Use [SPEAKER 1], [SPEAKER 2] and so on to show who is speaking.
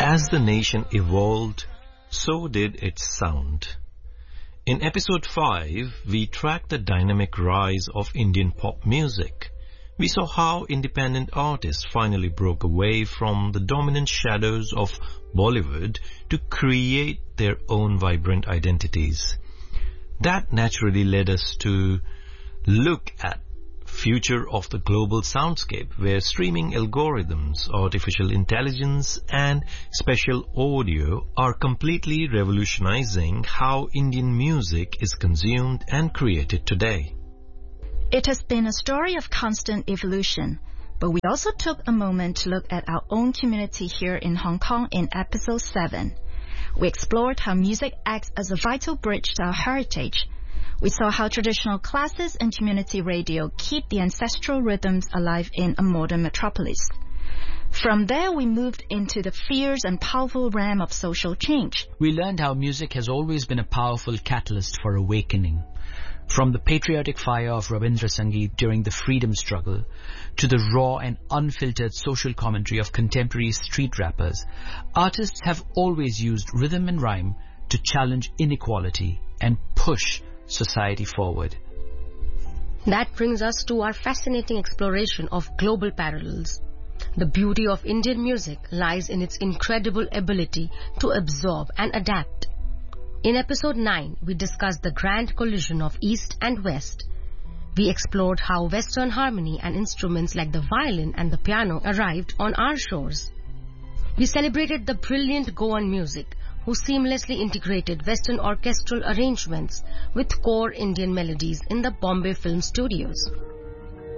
[SPEAKER 1] As the nation evolved, so did its sound. In episode 5, we tracked the dynamic rise of Indian pop music. We saw how independent artists finally broke away from the dominant shadows of Bollywood to create their own vibrant identities. That naturally led us to look at future of the global soundscape, where streaming algorithms, artificial intelligence and spatial audio are completely revolutionizing how Indian music is consumed and created today.
[SPEAKER 2] It has been a story of constant evolution, but we also took a moment to look at our own community here in Hong Kong in episode 7. We explored how music acts as a vital bridge to our heritage. We saw how traditional classes and community radio keep the ancestral rhythms alive in a modern metropolis. From there, we moved into the fierce and powerful realm of social change.
[SPEAKER 3] We learned how music has always been a powerful catalyst for awakening. From the patriotic fire of Rabindra Sangeet during the freedom struggle to the raw and unfiltered social commentary of contemporary street rappers, artists have always used rhythm and rhyme to challenge inequality and push society forward.
[SPEAKER 4] That brings us to our fascinating exploration of global parallels. The beauty of Indian music lies in its incredible ability to absorb and adapt. In episode 9, we discussed the grand collision of East and West. We explored how Western harmony and instruments like the violin and the piano arrived on our shores. We celebrated the brilliant Goan music, who seamlessly integrated Western orchestral arrangements with core Indian melodies in the Bombay Film Studios.